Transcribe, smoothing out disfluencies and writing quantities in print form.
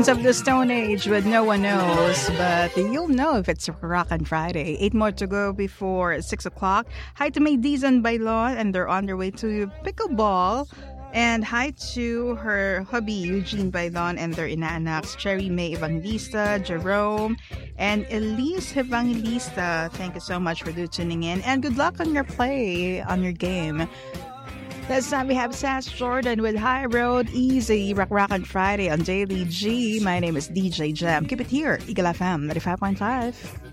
of the Stone Age with No One Knows, but you'll know if it's Rockin' Friday. 8 more to go before 6 o'clock. Hi to May Dizan Bailon, and they're on their way to pickleball. And hi to her hubby, Eugene Bailon, and their inaanaks, Cherry May Evangelista, Jerome, and Elise Evangelista. Thank you so much for tuning in, and good luck on your play, on your game. This time we have Sass Jordan with High Road Easy, Rockin' Friday on Daily G. My name is DJ Jam. Keep it here, Eagle FM 95.5.